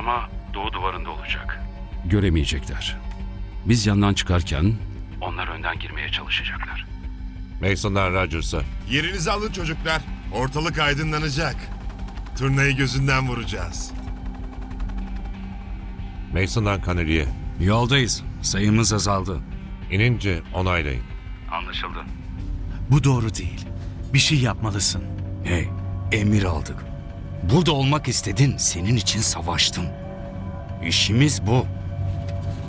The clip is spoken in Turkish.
Ama doğu duvarında olacak. Göremeyecekler. Biz yandan çıkarken Onlar önden girmeye çalışacaklar. Mason'dan Rogers'a. Yerinizi alın çocuklar. Ortalık aydınlanacak. Turnayı gözünden vuracağız. Mason'dan Connelly'e. Yoldayız. Sayımız azaldı. İnince onaylayın. Anlaşıldı. Bu doğru değil. Bir şey yapmalısın. Hey, emir aldık. Burada olmak istedin. Senin için savaştım. İşimiz bu.